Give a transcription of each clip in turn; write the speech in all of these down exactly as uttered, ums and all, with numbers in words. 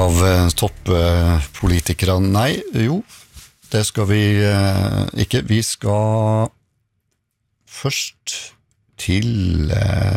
av toppolitikerne. Nei, jo, det skal vi ikke. Vi skal først til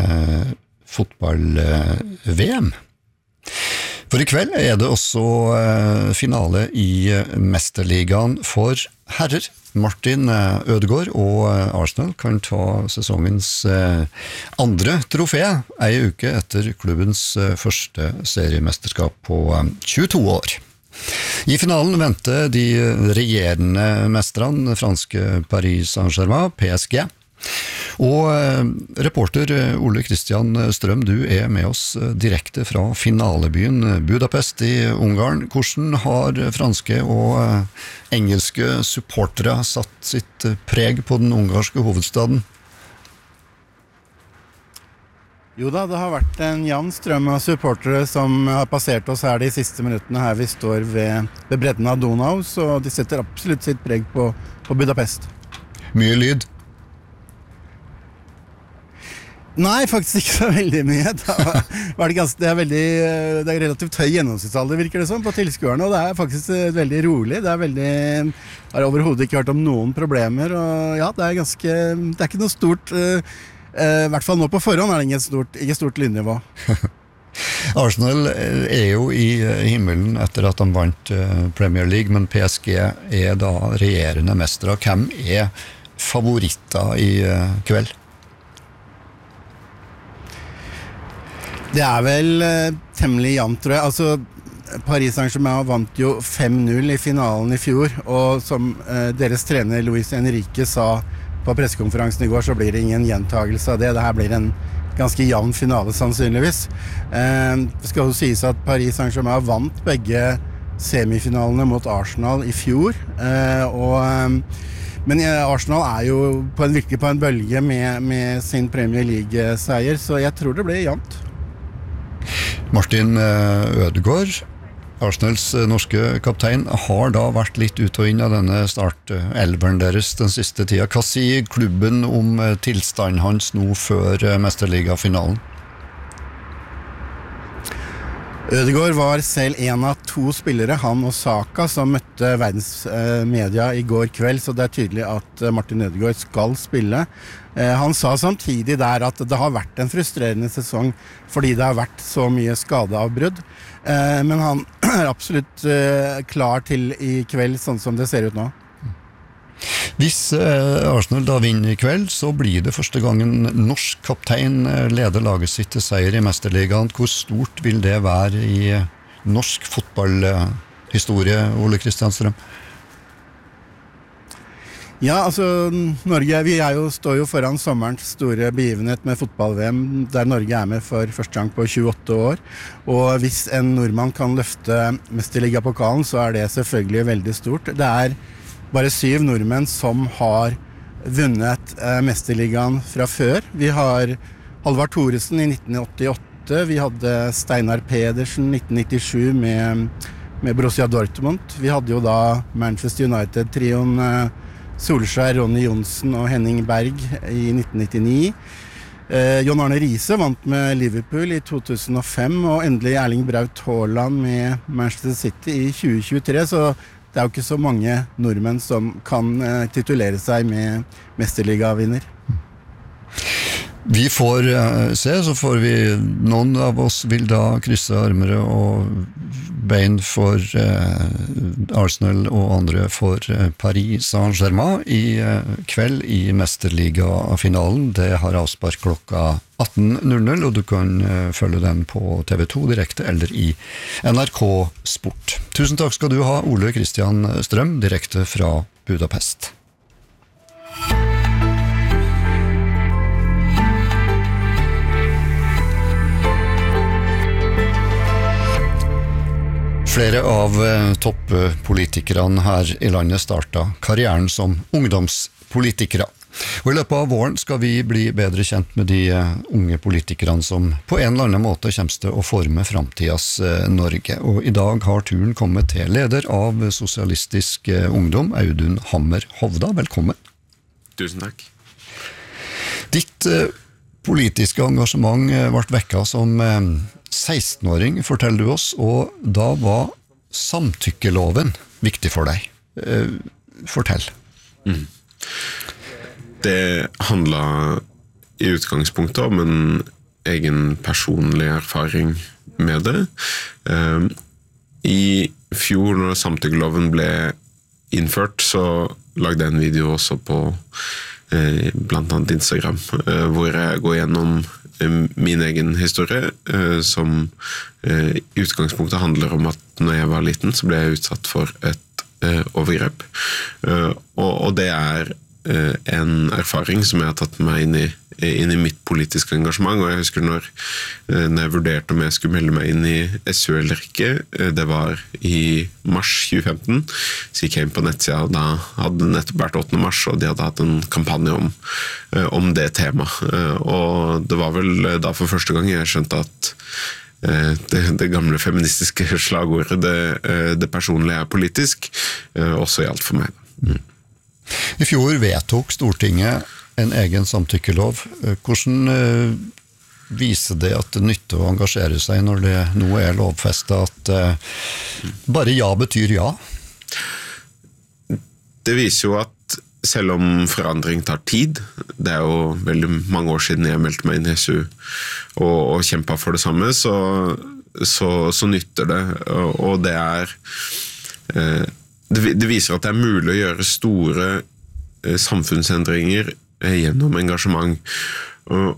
fotball-V M. For i kveld er det også finale i Mesterligaen for herrer. Martin Ødegaard og Arsenal kan ta sesongens andre trofé en uke etter klubbens første seriemesterskap på tjueto år. I finalen venter de regjerende mestrene, franske Paris Saint-Germain, P S G. Og reporter Ole Kristian Strøm, du er med oss direkte fra finalebyen Budapest i Ungarn. Hvordan har franske og engelske supportere satt sitt preg på den ungarske hovedstaden? Jo da, det har vært en jevn strøm av supportere som har passert oss her de siste minuttene her vi står ved, ved bredden av Donau, så de setter absolutt sitt preg på, på Budapest. Mye lyd? Nei, faktisk ikke så veldig mye. Da var det, ganske, det, er veldig, det er relativt høy gjennomsnittsalder, virker det som, på tilskuerne, og det er faktisk veldig rolig. Det er veldig, jeg har overhodet ikke hørt om noen problemer, og ja, det er ganske, det er ikke noe stort, uh, uh, i hvert fall nå på forhånd er det ikke stort, ikke stort lydnivå. Arsenal er jo i himmelen etter at de vant Premier League, men P S G er da regjerende mestere. Hvem er favoritter i kveld? Det er vel uh, temmelig jevnt, tror jeg. Altså, Paris Saint-Germain vant jo fem null i finalen i fjor, og som uh, deres trener Luis Enrique sa på pressekonferansen i går, så blir det ingen gjentagelse av det. Det her blir en ganske jevn finale, sannsynligvis. Uh, det skal jo sies at Paris Saint-Germain vant begge semifinalene mot Arsenal i fjor, uh, og... Um, Men Arsenal er jo på en, virkelig på en bølge med, med sin Premier League-seier, så jeg tror det blir jevnt. Martin Ødegaard, Arsenals norske kaptein, har da vært litt ut og inn av denne start-elveren deres den siste tida. Hva sier klubben om tilstanden hans nå før Mesterliga-finalen? Ødegaard var selv en av to spillere, han og Saka, som møtte verdensmedia i går kveld, så det er tydelig at Martin Ødegaard skal spille. Han sa samtidig der at det har vært en frustrerende sesong fordi det har vært så mye skadeavbrudd, men han er absolutt klar til i kveld sånn som det ser ut nå. Hvis Arsenal da vinner i kveld, så blir det første gangen norsk kaptein leder laget sitt til seier i Mesterligaen. Hvor stort vil det være i norsk fotballhistorie, Ole Kristian Strøm? Ja, altså, Norge, vi er jo, står jo foran sommerens store begivenhet med fotball-V M, der Norge er med for første gang på tjueåtte år. Og hvis en nordmann kan løfte Mesterliga-pokalen, så er det selvfølgelig veldig stort. Det er bare syv nordmenn som har vunnet eh, Mesterligaen fra før. Vi har Halvard Thoresen i nitten åttiåtte, vi hadde Steinar Pedersen i nitten nittisju med, med Borussia Dortmund. Vi hadde jo da Manchester United-trioen eh, Solskjær, Ronny Johnsen og Henning Berg i nitten nittini. Eh, John Arne Riise vant med Liverpool i to tusen og fem, og endelig Erling Braut Haaland med Manchester City i tjue tjuetre, så det er jo ikke så mange nordmenn som kan eh, titulere seg med Mesterliga-vinner. Vi får uh, se, så får vi, noen av oss vil da krysse armer og bein for uh, Arsenal og andre for uh, Paris Saint-Germain i uh, kveld i Mesterliga-finalen. Det har avspark klokka atten null null, og du kan uh, følge den på T V to direkte eller i N R K Sport. Tusen takk skal du ha, Ole Kristian Strøm, direkte fra Budapest. Flere av toppolitikerne her i landet startet karrieren som ungdomspolitikere. Og i løpet av våren skal vi bli bedre kjent med de unge politikerne som på en eller annen måte kommer til å forme fremtidens Norge. Og i dag har turen kommet til leder av Sosialistisk Ungdom, Audun Hammer Hovda. Velkommen. Tusen takk. Ditt politiske engasjement ble vekket som seksten-åring, forteller du oss, og da var samtykkeloven viktig for deg. Fortell. Mm. Det handlet i utgangspunktet om en egen personlig erfaring med det. I fjor, når samtykkeloven ble innført, så lagde jeg en video også på eh, blant annet Instagram, eh, hvor jeg går gjennom eh, min egen historie, eh, som eh, i utgangspunktet handler om at når jeg var liten, så ble jeg utsatt for et eh, overgrep. Eh, og, og det er eh, en erfaring som jeg har tatt meg inn i inn i mitt politiske engasjement, og jeg husker når, når jeg vurderte om jeg skulle melde meg inn i S U eller ikke, det var i mars tjue femten, så gikk jeg inn på nettsida, og da hadde det nettopp vært åttende mars, og de hadde hatt en kampanje om, om det temaet. Og det var vel da for første gang jeg skjønte at det, det gamle feministiske slagordet, det, det personlige er politisk, også gjaldt for meg. Mm. I fjor vedtok Stortinget en egen samtykkelov. Hvordan uh, viser det at det nytter å engasjere seg når det nå er lovfestet at uh, bare ja betyr ja? Det viser jo at selv om forandring tar tid, det er jo veldig mange år siden jeg meldte meg inn i S U og, og kjempet for det samme, så, så, så nytter det. Og, og det er uh, det, det viser at det er mulig å gjøre store uh, samfunnsendringer gjennom engasjement. Og,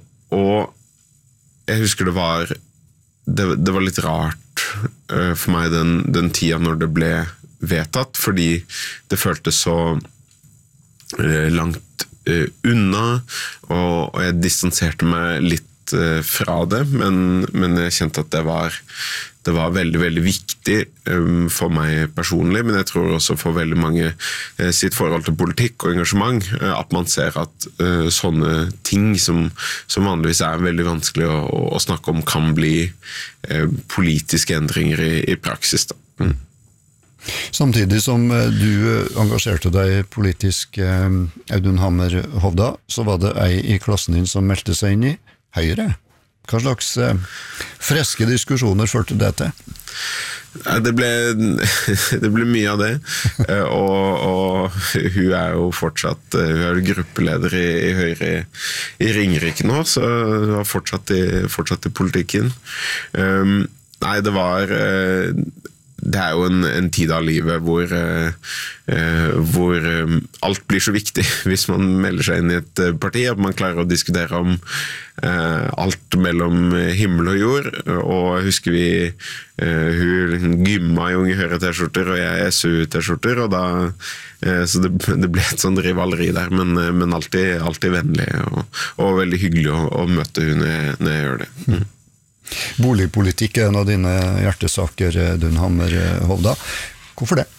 og jeg husker det var det, det var litt rart uh, for meg den, den tida når det ble vedtatt, fordi det føltes så uh, langt uh, unna, og, og jeg distanserte meg litt uh, fra det, men, men jeg kjente at det var Det var veldig, veldig viktig um, for meg personlig, men jeg tror også for veldig mange uh, sitt forhold til politikk og engasjement, uh, at man ser at uh, sånne ting som, som vanligvis er veldig vanskelig å, å snakke om, kan bli uh, politiske endringer i, i praksis. Da. Mm. Samtidig som du engasjerte deg politisk, Audun Hammer Hovda, så var det ei i klassen din som meldte seg inn i Høyre. Hva slags eh, freske diskusjoner førte det til? Det ble, det ble mye av det, og, og hun er jo fortsatt hun er gruppeleder i, i Høyre i, i Ringerike nå, så hun har fortsatt i, fortsatt i politikken. Um, nei, det var det er jo en, en tid av livet hvor, uh, hvor um, alt blir så viktig hvis man melder seg inn i et parti, at man klarer å diskutere om uh, alt mellom himmel og jord, og jeg husker vi uh, hun gymma i Unge Høyre-T-skjorter og jeg S U-T-skjorter, og da uh, så det, det ble et sånn rivaleri der, men, men alltid, alltid vennlig og, og veldig hyggelig å, å møte hun når jeg, når jeg gjør det. Mm. Boligpolitikk er en av dine hjertesaker, Audun Hammer Hovda. Hvorfor det?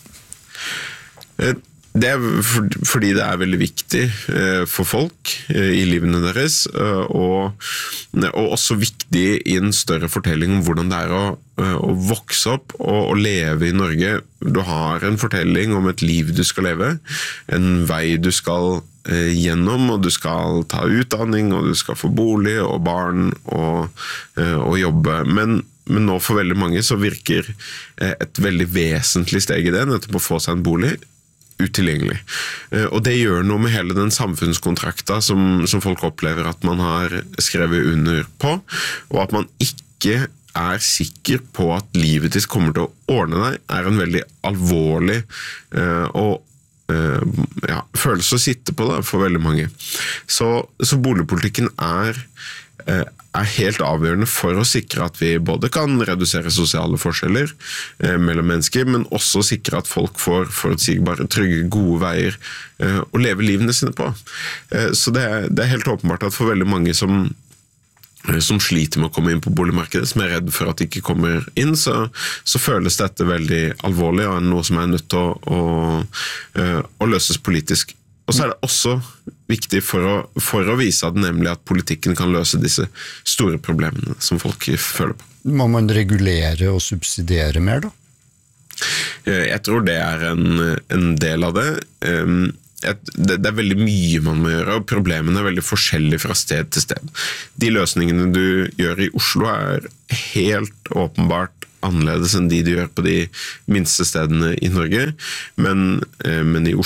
Det er fordi det er veldig viktig for folk i livene deres, og, og også viktig i en større fortelling om hvordan det er å, å vokse opp og, og leve i Norge. Du har en fortelling om et liv du skal leve, en vei du skal gjennom, og du skal ta utdanning, og du skal få bolig og barn og, og jobbe. Men, men nå for veldig mange så virker et veldig vesentlig steg i det, nettopp å få seg en bolig, utilgjengelig. Og det gjør noe med hele den samfunnskontrakta som, som folk opplever at man har skrevet under på, og at man ikke er sikker på at livet ditt kommer til å ordne deg, er en veldig alvorlig og Uh, ja, følelse å sitte på da, for veldig mange. Så, så boligpolitikken er, uh, er helt avgjørende for å sikre at vi både kan redusere sosiale forskjeller uh, mellom mennesker, men også sikre at folk får forutsigbare, trygge, gode veier uh, å leve livene sine på. Uh, så det er, det er helt åpenbart at for veldig mange som som sliter med å komme inn på boligmarkedet, som er redd for at de ikke kommer inn, så, så føles dette veldig alvorlig, og er noe som er nødt til å, å, å løses politisk. Og så er det også viktig for å, for å vise at nemlig at politikken kan løse disse store problemene som folk føler på. Må man regulere og subsidiere mer da? Jeg tror det er en, en del av det. et, det, det er veldig mye man må gjøre, og problemene er veldig forskjellige fra sted til sted. De løsningene du gjør i Oslo er helt åpenbart annerledes enn de du gjør på de minste stedene i Norge, men, men i Oslo